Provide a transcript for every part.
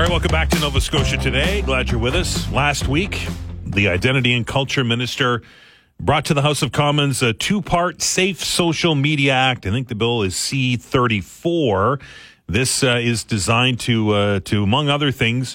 All right, welcome back to Nova Scotia Today. Glad you're with us. Last week, the Identity and Culture Minister brought to the House of Commons a two-part Safe Social Media Act. I think the bill is C-34. This is designed to among other things,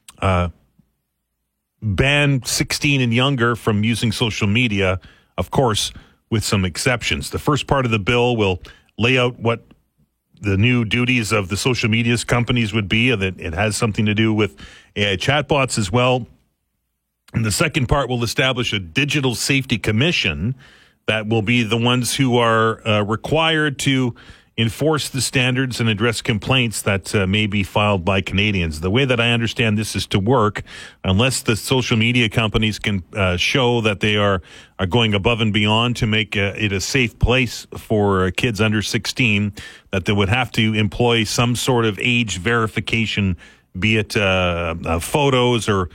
ban 16 and younger from using social media, of course, with some exceptions. The first part of the bill will lay out what the new duties of the social media companies would be, and that it has something to do with AI chatbots as well. And the second part will establish a digital safety commission that will be the ones who are required to enforce the standards and address complaints that may be filed by Canadians. The way that I understand this is to work, unless the social media companies can show that they are going above and beyond to make it a safe place for kids under 16, that they would have to employ some sort of age verification, be it photos or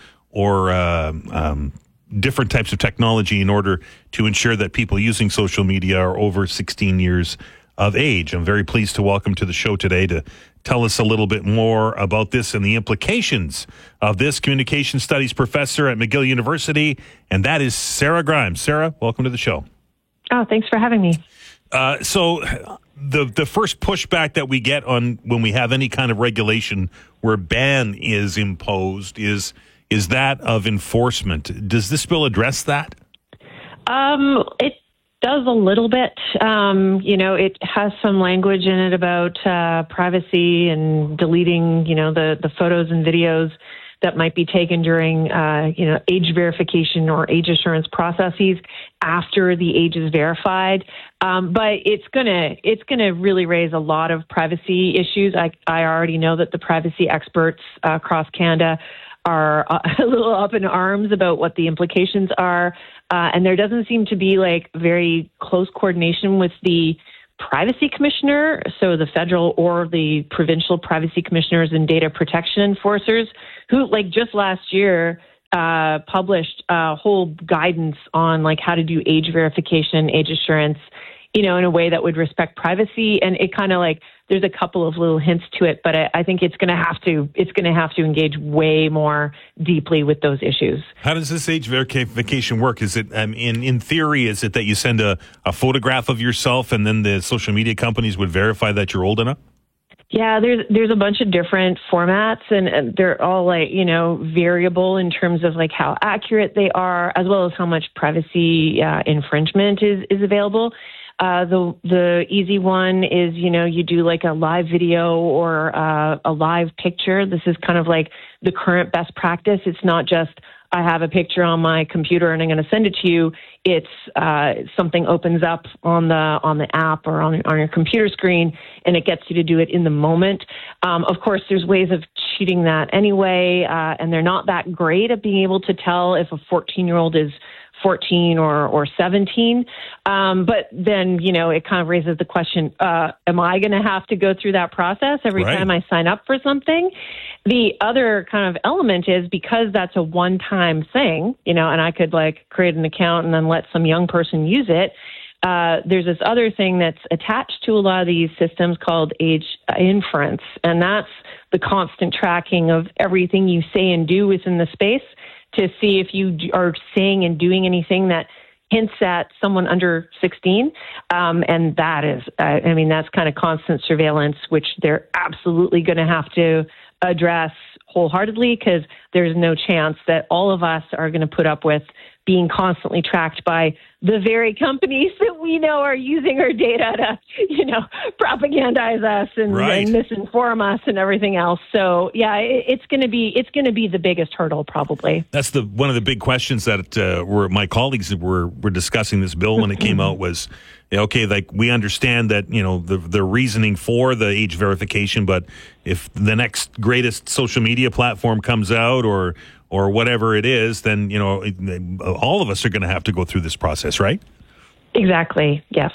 different types of technology in order to ensure that people using social media are over 16 years of age. I'm very pleased to welcome to the show today to tell us a little bit more about this and the implications of this, communication studies professor at McGill University, and that is Sarah Grimes. Sarah, welcome to the show. Oh, thanks for having me. So the first pushback that we get on when we have any kind of regulation where ban is imposed is that of enforcement. Does this bill address that? It does a little bit. It has some language in it about privacy and deleting, the photos and videos that might be taken during, age verification or age assurance processes after the age is verified. But it's gonna really raise a lot of privacy issues. I already know that the privacy experts across Canada are a little up in arms about what the implications are. And there doesn't seem to be very close coordination with the privacy commissioner, so the federal or the provincial privacy commissioners and data protection enforcers, who just last year published a whole guidance on how to do age verification, age assurance, in a way that would respect privacy. And it kind of there's a couple of little hints to it, but I think it's going to have to engage way more deeply with those issues. How does this age verification work? Is it in theory? Is it that you send a photograph of yourself and then the social media companies would verify that you're old enough? Yeah, there's a bunch of different formats, and they're all variable in terms of how accurate they are, as well as how much privacy infringement is available. The easy one is, you do a live video or a live picture. This is kind of the current best practice. It's not just, I have a picture on my computer and I'm going to send it to you. It's something opens up on the app or on your computer screen, and it gets you to do it in the moment. Of course, there's ways of cheating that anyway, and they're not that great at being able to tell if a 14-year-old is 14 or 17. But then, it kind of raises the question, am I going to have to go through that process every time I sign up for something? The other kind of element is, because that's a one-time thing, and I could create an account and then let some young person use it. There's this other thing that's attached to a lot of these systems called age inference. And that's the constant tracking of everything you say and do within the space, to see if you are saying and doing anything that hints at someone under 16. And that is, that's kind of constant surveillance, which they're absolutely going to have to address wholeheartedly, because there's no chance that all of us are going to put up with being constantly tracked by the very companies that we know are using our data to, propagandize us and misinform us and everything else. So yeah, it's going to be the biggest hurdle probably. That's one of the big questions that my colleagues were discussing this bill when it came out was, okay, we understand that, the reasoning for the age verification, but if the next greatest social media platform comes out or whatever it is, then, all of us are going to have to go through this process, right? Exactly. Yes.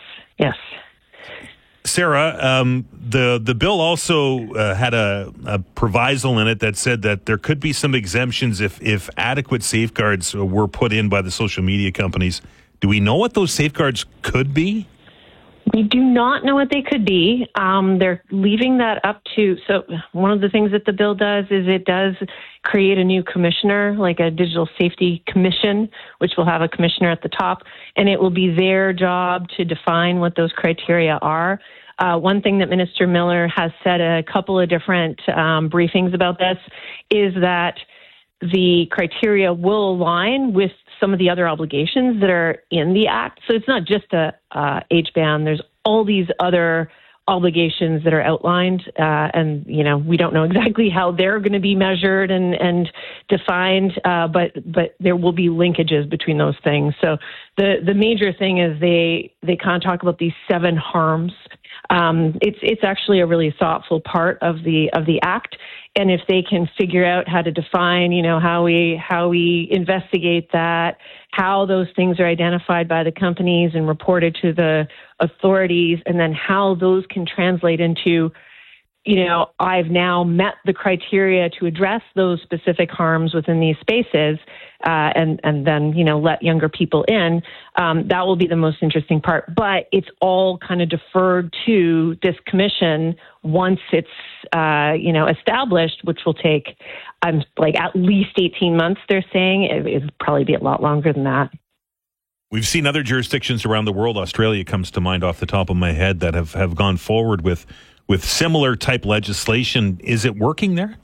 Sarah, the bill also had a proviso in it that said that there could be some exemptions if adequate safeguards were put in by the social media companies. Do we know what those safeguards could be? We do not know what they could be. They're leaving that up to, so one of the things that the bill does is it does create a new commissioner, like a digital safety commission, which will have a commissioner at the top, and it will be their job to define what those criteria are. One thing that Minister Miller has said a couple of different briefings about this is that the criteria will align with some of the other obligations that are in the Act. So it's not just a age ban. There's all these other obligations that are outlined, and we don't know exactly how they're going to be measured and defined, but there will be linkages between those things. So the major thing is they kind of talk about these 7 harms. It's actually a really thoughtful part of the Act. And if they can figure out how to define, how we investigate that, how those things are identified by the companies and reported to the authorities, and then how those can translate into, I've now met the criteria to address those specific harms within these spaces, and then, let younger people in, that will be the most interesting part. But it's all kind of deferred to this commission once it's, established, which will take, at least 18 months, they're saying. It'll probably be a lot longer than that. We've seen other jurisdictions around the world. Australia comes to mind off the top of my head that have gone forward with similar type legislation. Is it working there?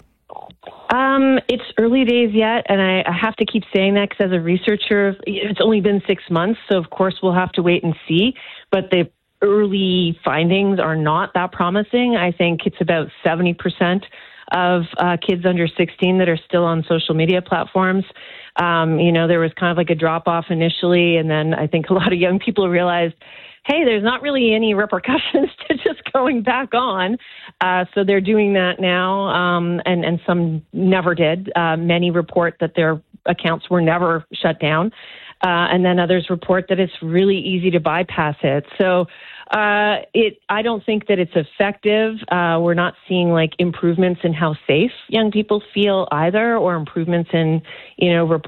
It's early days yet, and I have to keep saying that because as a researcher, it's only been 6 months, so of course we'll have to wait and see. But the early findings are not that promising. I think it's about 70% of kids under 16 that are still on social media platforms. There was kind of like a drop-off initially, and then I think a lot of young people realized, hey, there's not really any repercussions to just going back on. So they're doing that now, and some never did. Many report that their accounts were never shut down. And then others report that it's really easy to bypass it. So I don't think that it's effective. We're not seeing improvements in how safe young people feel either, or improvements in, reporting